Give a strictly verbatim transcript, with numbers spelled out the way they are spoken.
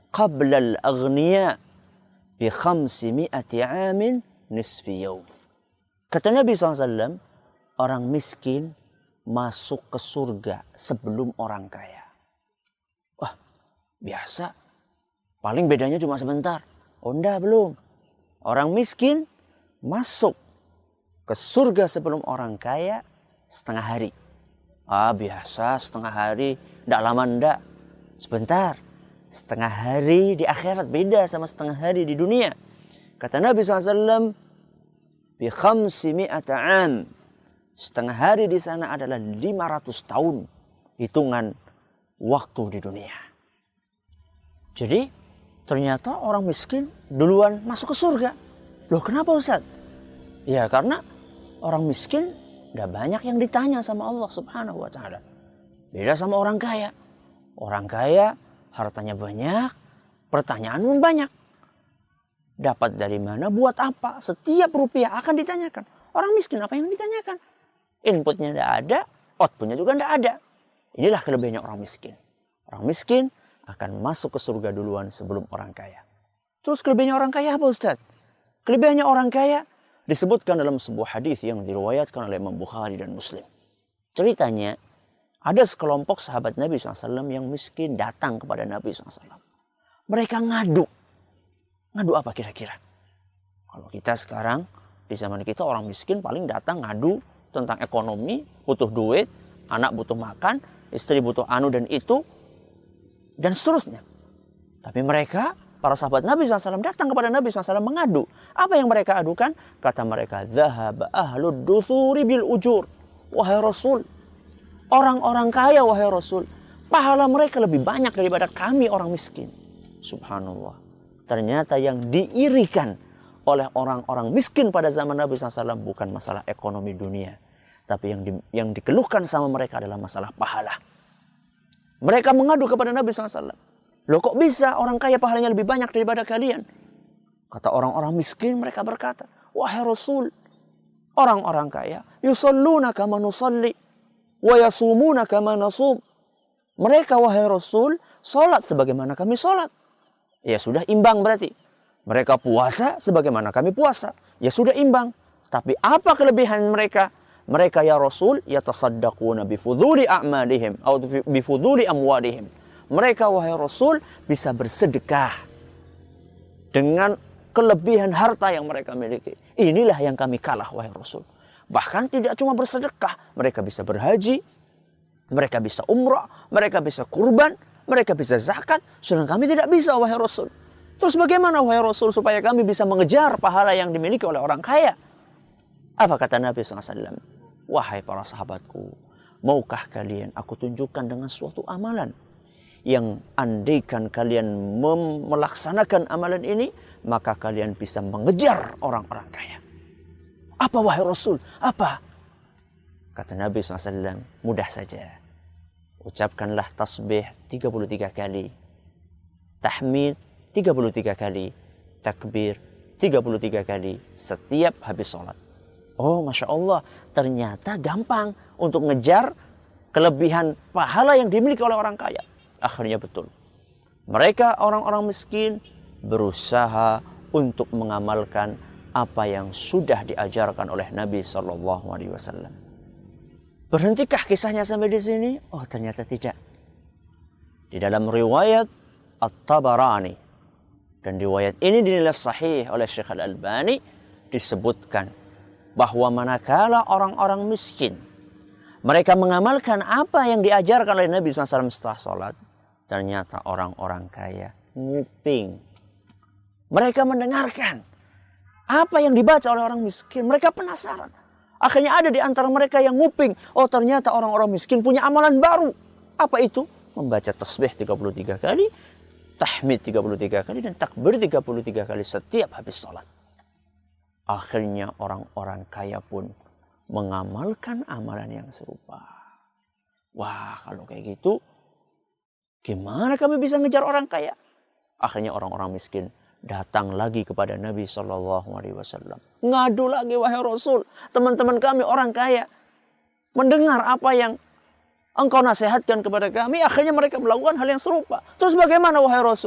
qabla al-aghniya bi khamsimi'ati 'amin nisfi yawm. Kata Nabi shallallahu alaihi wasallam, orang miskin masuk ke surga sebelum orang kaya. Wah, biasa. Paling bedanya cuma sebentar. Oh enggak, belum. Orang miskin masuk ke surga sebelum orang kaya setengah hari. Ah, biasa setengah hari. Enggak lama enggak. Sebentar. Setengah hari di akhirat beda sama setengah hari di dunia. Kata Nabi shallallahu alaihi wasallam, bi khamsimi'ati 'am. Setengah hari di sana adalah lima ratus tahun hitungan waktu di dunia. Jadi ternyata orang miskin duluan masuk ke surga. Loh kenapa Ustaz? Ya karena orang miskin tidak banyak yang ditanya sama Allah Subhanahu wa Ta'ala. Beda sama orang kaya. Orang kaya hartanya banyak, pertanyaan pun banyak. Dapat dari mana, buat apa? Setiap rupiah akan ditanyakan. Orang miskin apa yang ditanyakan? Inputnya tidak ada, outputnya juga tidak ada. Inilah kelebihannya orang miskin. Orang miskin akan masuk ke surga duluan sebelum orang kaya. Terus kelebihannya orang kaya apa Ustaz? Kelebihannya orang kaya disebutkan dalam sebuah hadis yang diriwayatkan oleh Imam Bukhari dan Muslim. Ceritanya, ada sekelompok sahabat Nabi shallallahu alaihi wasallam yang miskin datang kepada Nabi shallallahu alaihi wasallam. Mereka ngadu. Ngadu apa kira-kira? Kalau kita sekarang, di zaman kita orang miskin paling datang ngadu tentang ekonomi, butuh duit, anak butuh makan, istri butuh anu dan itu, dan seterusnya. Tapi mereka, para sahabat Nabi shallallahu alaihi wasallam datang kepada Nabi shallallahu alaihi wasallam mengadu. Apa yang mereka adukan? Kata mereka, "Dhahaba ahlud duthuri bil ujur." Wahai Rasul, orang-orang kaya wahai Rasul, pahala mereka lebih banyak daripada kami orang miskin. Subhanallah. Ternyata yang diirikan oleh orang-orang miskin pada zaman Nabi shallallahu alaihi wasallam bukan masalah ekonomi dunia. Tapi yang, di, yang dikeluhkan sama mereka adalah masalah pahala. Mereka mengadu kepada Nabi shallallahu alaihi wasallam. Loh kok bisa orang kaya pahalanya lebih banyak daripada kalian? Kata orang-orang miskin mereka berkata, wahai Rasul, orang-orang kaya, yusalluna kama nusalli, wa yasumuna kama nasum. Mereka wahai Rasul, salat sebagaimana kami salat. Ya sudah imbang berarti. Mereka puasa sebagaimana kami puasa. Ya sudah imbang. Tapi apa kelebihan mereka? Mereka ya Rasul yatasaddaquna bifuduli a'malihim atau bifuduli amwalihim. Mereka wahai Rasul bisa bersedekah dengan kelebihan harta yang mereka miliki. Inilah yang kami kalah wahai Rasul. Bahkan tidak cuma bersedekah, mereka bisa berhaji, mereka bisa umrah, mereka bisa kurban, mereka bisa zakat, sedangkan kami tidak bisa wahai Rasul. Terus bagaimana wahai Rasul supaya kami bisa mengejar pahala yang dimiliki oleh orang kaya? Apa kata Nabi shallallahu alaihi wasallam? Wahai para sahabatku, maukah kalian aku tunjukkan dengan suatu amalan yang andaikan kalian melaksanakan amalan ini, maka kalian bisa mengejar orang-orang kaya. Apa wahai Rasul? Apa? Kata Nabi shallallahu alaihi wasallam, mudah saja. Ucapkanlah tasbih tiga puluh tiga kali. Tahmid tiga puluh tiga kali. Takbir tiga puluh tiga kali setiap habis sholat. Oh Masya Allah, ternyata gampang untuk ngejar kelebihan pahala yang dimiliki oleh orang kaya. Akhirnya betul. Mereka orang-orang miskin berusaha untuk mengamalkan apa yang sudah diajarkan oleh Nabi shallallahu alaihi wasallam. Berhentikah kisahnya sampai di sini? Oh ternyata tidak. Di dalam riwayat At-Tabarani, dan riwayat ini dinilai sahih oleh Syekh Al-Albani, disebutkan bahwa manakala orang-orang miskin mereka mengamalkan apa yang diajarkan oleh Nabi shallallahu alaihi wasallam setelah sholat, ternyata orang-orang kaya nguping. Mereka mendengarkan apa yang dibaca oleh orang miskin. Mereka penasaran. Akhirnya ada di antara mereka yang nguping. Oh ternyata orang-orang miskin punya amalan baru. Apa itu? Membaca tasbih tiga puluh tiga kali, tahmid tiga puluh tiga kali, dan takbir tiga puluh tiga kali setiap habis sholat. Akhirnya orang-orang kaya pun mengamalkan amalan yang serupa. Wah kalau kayak gitu, gimana kami bisa ngejar orang kaya? Akhirnya orang-orang miskin datang lagi kepada Nabi shallallahu alaihi wasallam. Ngadu lagi wahai Rasul. Teman-teman kami orang kaya mendengar apa yang engkau nasihatkan kepada kami. Akhirnya mereka melakukan hal yang serupa. Terus bagaimana wahai Rasul?